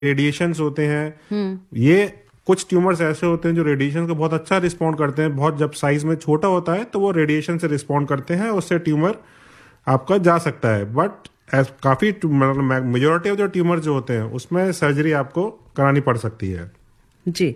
Radiations होते हैं, ये कुछ ट्यूमर्स ऐसे होते हैं जो रेडिएशन को बहुत अच्छा रिस्पॉन्ड करते हैं, बहुत जब साइज में छोटा होता है तो वो रेडिएशन से रिस्पॉन्ड करते हैं, उससे ट्यूमर आपका जा सकता है। बट काफी मतलब मेजोरिटी ऑफ जो ट्यूमर जो होते हैं उसमें सर्जरी आपको करानी पड़ सकती है। जी।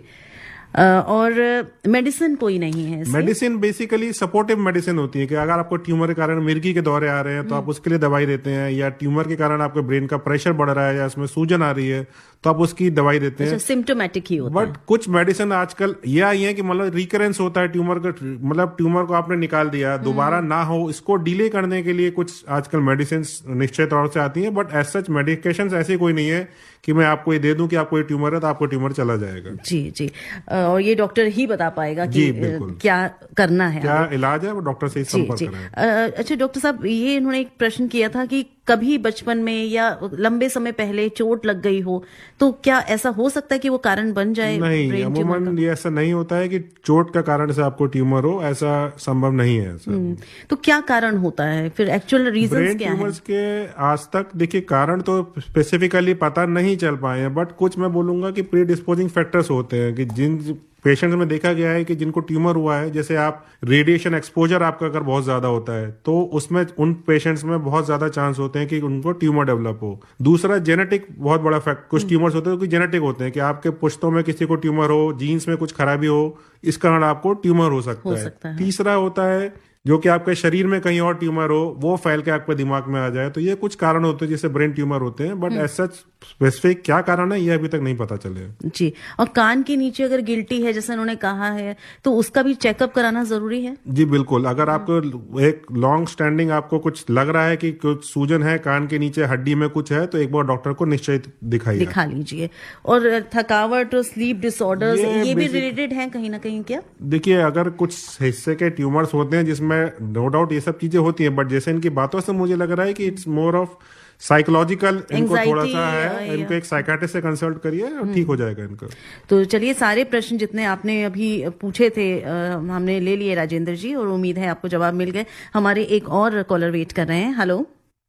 और मेडिसिन कोई नहीं है इसकी? मेडिसिन बेसिकली सपोर्टिव मेडिसिन होती है कि अगर आपको ट्यूमर के कारण मिर्गी के दौरे आ रहे हैं तो आप उसके लिए दवाई देते हैं, या ट्यूमर के कारण आपके ब्रेन का प्रेशर बढ़ रहा है या उसमें सूजन आ रही है तो आप उसकी दवाई देते हैं। सिम्टोमेटिक ही होता है। बट कुछ मेडिसिन आजकल ये आई है कि मतलब रिकरेंस होता है ट्यूमर का, मतलब ट्यूमर को आपने निकाल दिया, दोबारा ना हो, इसको डिले करने के लिए कुछ आजकल मेडिसिन निश्चित तौर से आती है। बट एज सच मेडिकेशन ऐसी कोई नहीं है कि मैं आपको ये दे दूं कि आपको ये ट्यूमर है तो आपको ट्यूमर चला जाएगा। जी जी। और ये डॉक्टर ही बता पाएगा कि क्या करना है, क्या इलाज है, वो डॉक्टर से ही संपर्क करें। अच्छा डॉक्टर साहब, ये इन्होंने एक प्रश्न किया था कि कभी बचपन में या लंबे समय पहले चोट लग गई हो तो क्या ऐसा हो सकता है कि वो कारण बन जाए? नहीं, अमूमन ये ऐसा नहीं होता है कि चोट का कारण से आपको ट्यूमर हो, ऐसा संभव नहीं है ऐसा। तो क्या कारण होता है फिर, एक्चुअल रीजंस ब्रेन क्या है? ट्यूमर्स के आज तक देखिए कारण तो स्पेसिफिकली पता नहीं चल पाए हैं, बट कुछ मैं बोलूंगा कि प्री डिस्पोजिंग फैक्टर्स होते हैं कि जिन पेशेंट्स में देखा गया है कि जिनको ट्यूमर हुआ है, जैसे आप रेडिएशन एक्सपोजर आपका अगर बहुत ज्यादा होता है तो उसमें उन पेशेंट्स में बहुत ज्यादा चांस होते हैं कि उनको ट्यूमर डेवलप हो। दूसरा जेनेटिक बहुत बड़ा फैक्ट, कुछ ट्यूमर्स होते हैं कि जेनेटिक होते हैं कि आपके पुश्तों में किसी को ट्यूमर हो, जीन्स में कुछ खराबी हो, इस कारण आपको ट्यूमर हो सकता है। तीसरा होता है जो कि आपके शरीर में कहीं और ट्यूमर हो, वो फैल के आपके दिमाग में आ जाए, तो ये कुछ कारण होते हैं जिससे ब्रेन ट्यूमर होते हैं। बट एज सच स्पेसिफिक क्या कारण है ये अभी तक नहीं पता चले। जी। और कान के नीचे अगर गिल्टी है जैसे उन्होंने कहा है तो उसका भी चेकअप कराना जरूरी है? जी बिल्कुल। अगर आपको एक लॉन्ग स्टैंडिंग आपको कुछ लग रहा है कि कुछ सूजन है कान के नीचे, हड्डी में कुछ है, तो एक बार डॉक्टर को निश्चय दिखा लीजिए। और थकावट और स्लीप डिसऑर्डर्स ये भी रिलेटेड है कहीं ना कहीं क्या? देखिए, अगर कुछ हिस्से के ट्यूमर्स होते हैं जिसमें नो डाउट ये सब चीजें होती हैं, बट जैसे इनकी बातों से मुझे लग रहा है कि इट्स मोर ऑफ साइकोलॉजिकल, इनको थोड़ा सा है, इनको एक साइकाट्रिस्ट से कंसल्ट करिए और ठीक हो जाएगा इनका। तो चलिए, सारे प्रश्न जितने आपने अभी पूछे थे हमने ले लिए राजेंद्र जी, और उम्मीद है आपको जवाब मिल गए। हमारे एक और कॉलर वेट कर रहे हैं। हेलो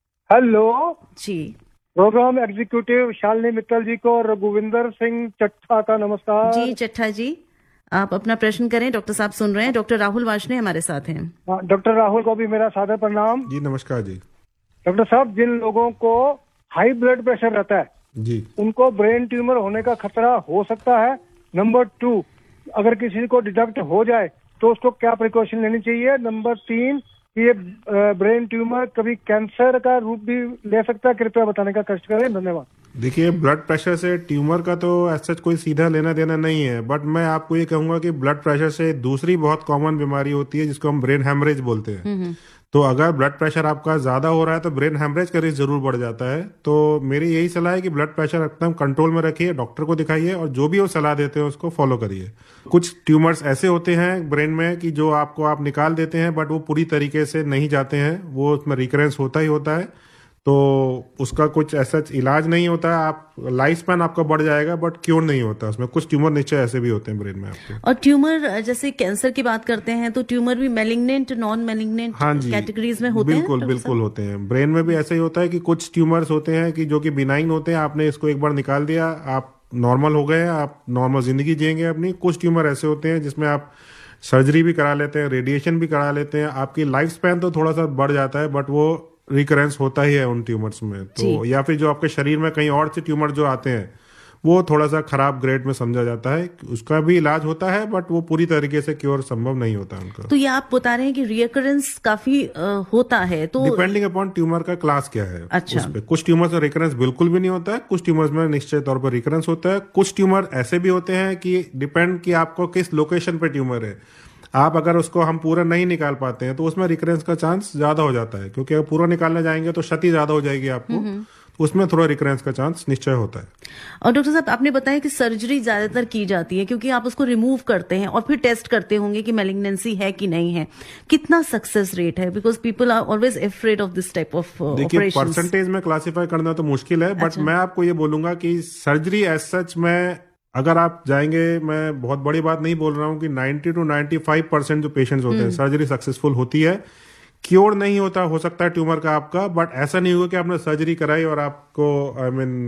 जी। प्रोग्राम एग्जीक्यूटिव शालिनी मित्तल जी को और रघुविंदर सिंह चट्ठा का नमस्कार। जी चट्ठा जी, आप अपना प्रश्न करें, डॉक्टर साहब सुन रहे हैं। डॉक्टर राहुल वार्ष्णेय हमारे साथ हैं। डॉक्टर राहुल को भी मेरा सादर प्रणाम। जी नमस्कार जी। डॉक्टर साहब, जिन लोगों को हाई ब्लड प्रेशर रहता है जी, उनको ब्रेन ट्यूमर होने का खतरा हो सकता है। नंबर 2, अगर किसी को डिटेक्ट हो जाए तो उसको क्या प्रिकॉशन लेनी चाहिए। नंबर 3, ये ब्रेन ट्यूमर कभी कैंसर का रूप भी ले सकता है, कृपया बताने का कष्ट करें। धन्यवाद। देखिए, ब्लड प्रेशर से ट्यूमर का तो ऐसा कोई सीधा लेना देना नहीं है, बट मैं आपको ये कहूंगा कि ब्लड प्रेशर से दूसरी बहुत कॉमन बीमारी होती है जिसको हम ब्रेन हेमरेज बोलते हैं। तो अगर ब्लड प्रेशर आपका ज्यादा हो रहा है तो ब्रेन हेमरेज का रिस्क जरूर बढ़ जाता है। तो मेरी यही सलाह है कि ब्लड प्रेशर एकदम कंट्रोल में रखिए, डॉक्टर को दिखाइए और जो भी वो सलाह देते हैं उसको फॉलो करिए। कुछ ट्यूमर्स ऐसे होते हैं ब्रेन में कि जो आप निकाल देते हैं बट वो पूरी तरीके से नहीं जाते हैं, वो उसमें रिकरेंस होता ही होता है, तो उसका कुछ ऐसा इलाज नहीं होता है। आप लाइफ स्पैन आपका बढ़ जाएगा बट क्योर नहीं होता उसमें। कुछ ट्यूमर निश्चय ऐसे भी होते हैं ब्रेन में आपके। और ट्यूमर जैसे कैंसर की बात करते हैं तो ट्यूमर भी मैलिग्नेंट, नॉन मैलिग्नेंट कैटेगरीज में होते हैं? बिल्कुल बिल्कुल होते हैं। ब्रेन में भी ऐसा ही होता है कि कुछ ट्यूमर्स होते हैं कि जो कि बिनाइन होते हैं, आपने इसको एक बार निकाल दिया, आप नॉर्मल हो गए, आप नॉर्मल जिंदगी जिएंगे अपनी। कुछ ट्यूमर ऐसे होते हैं जिसमें आप सर्जरी भी करा लेते हैं, रेडिएशन भी करा लेते हैं, आपकी लाइफ स्पैन तो थोड़ा सा बढ़ जाता है बट वो रिकरेंस होता ही है उन ट्यूमर्स में। तो या फिर जो आपके शरीर में कहीं और से ट्यूमर जो आते हैं वो थोड़ा सा खराब ग्रेड में समझा जाता है, उसका भी इलाज होता है बट वो पूरी तरीके से क्योर संभव नहीं होता उनका। तो ये आप बता रहे हैं कि रिकरेंस काफी होता है, तो डिपेंडिंग अपॉन ट्यूमर का क्लास क्या है। अच्छा। उस पे कुछ ट्यूमर्स में रिकरेंस बिल्कुल भी नहीं होता है, कुछ ट्यूमर्स में निश्चित तौर पर रिकरेंस होता है। कुछ ट्यूमर ऐसे भी होते हैं कि डिपेंड कि आपको किस लोकेशन पे ट्यूमर है, आप अगर उसको हम पूरा नहीं निकाल पाते हैं तो उसमें रिकरेंस का चांस ज्यादा हो जाता है, क्योंकि अगर पूरा निकालने जाएंगे तो क्षति ज्यादा हो जाएगी आपको, तो उसमें थोड़ा रिकरेंस का चांस निश्चय होता है। और डॉक्टर साहब, आपने बताया कि सर्जरी ज्यादातर की जाती है क्योंकि आप उसको रिमूव करते हैं और फिर टेस्ट करते होंगे कि मैलिग्नेंसी है कि नहीं है। कितना सक्सेस रेट है? Because people are always afraid of this type of operations. Percentage में क्लासीफाई करना तो मुश्किल है, बट मैं आपको ये बोलूंगा कि सर्जरी एज सच में अगर आप जाएंगे, मैं बहुत बड़ी बात नहीं बोल रहा हूं कि 90 to 95% जो पेशेंट्स होते हैं सर्जरी सक्सेसफुल होती है। क्योर नहीं होता, हो सकता है ट्यूमर का आपका, बट ऐसा नहीं होगा कि आपने सर्जरी कराई और आपको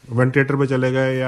वेंटिलेटर पे चले गए या